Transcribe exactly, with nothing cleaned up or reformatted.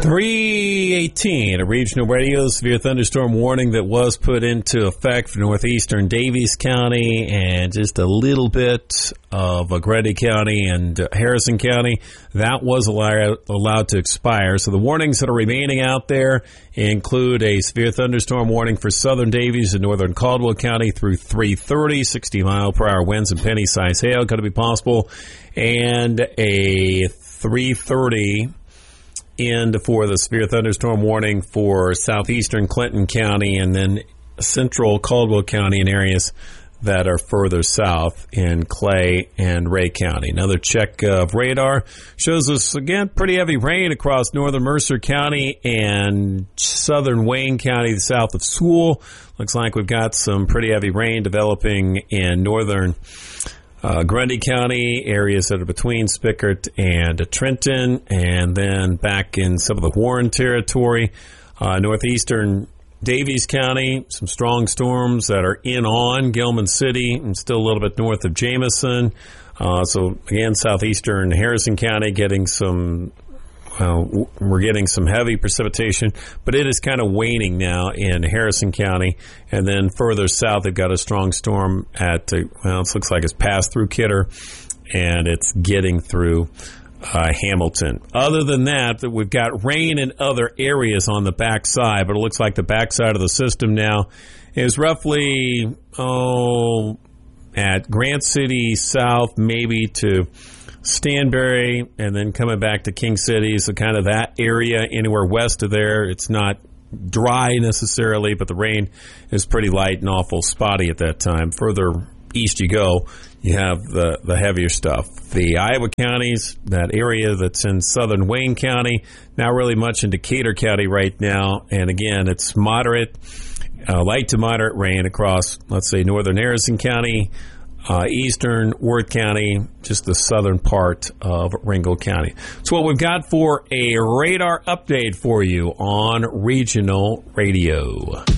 three eighteen, a regional radio severe thunderstorm warning that was put into effect for northeastern Daviess County and just a little bit of Grundy County and uh, Harrison County. That was allowed, allowed to expire. So the warnings that are remaining out there include a severe thunderstorm warning for southern Daviess and northern Caldwell County through three thirty, sixty mile per hour winds and penny-sized hail going to be possible, and a three thirty end for the severe thunderstorm warning for southeastern Clinton County and then central Caldwell County and areas that are further south in Clay and Ray County. Another check of radar shows us, again, pretty heavy rain across northern Mercer County and southern Wayne County, south of Sewell. Looks like we've got some pretty heavy rain developing in northern Uh, Grundy County, areas that are between Spickert and Trenton, and then back in some of the Warren territory, uh, northeastern Daviess County, some strong storms that are in on Gilman City and still a little bit north of Jameson. Uh, so, again, southeastern Harrison County getting some Uh, we're getting some heavy precipitation, but it is kind of waning now in Harrison County. And then further south, they've got a strong storm at, uh, well, it looks like it's passed through Kidder, and it's getting through uh, Hamilton. Other than that, we've got rain in other areas on the backside, but it looks like the backside of the system now is roughly, oh, at Grant City south, maybe to Stanberry, and then coming back to King City, so kind of that area anywhere west of there. It's not dry necessarily, but the rain is pretty light and awful spotty at that time. Further east you go, you have the, the heavier stuff. The Iowa counties, that area that's in southern Wayne County, not really much in Decatur County right now, and again, it's moderate, uh, light to moderate rain across, let's say, northern Harrison County, Uh, eastern Worth County, just the southern part of Ringgold County. So what we've got for a radar update for you on Regional Radio.